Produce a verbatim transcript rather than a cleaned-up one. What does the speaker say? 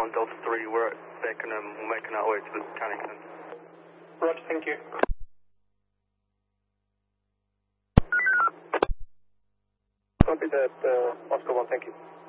one, Delta three, we're at Beckenham, we're making our way to the canning centre. Roger, thank you. Copy that, uh, Oscar one, thank you.